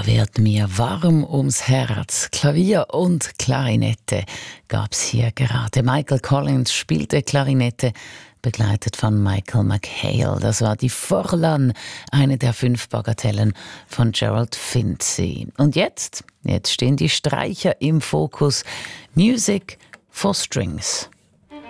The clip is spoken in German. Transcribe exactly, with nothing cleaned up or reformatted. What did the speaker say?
Da wird mir warm ums Herz. Klavier und Klarinette gab's hier gerade. Michael Collins spielte Klarinette, begleitet von Michael McHale. Das war die Forlan, eine der fünf Bagatellen von Gerald Finzi. Und jetzt, jetzt stehen die Streicher im Fokus. Music for Strings.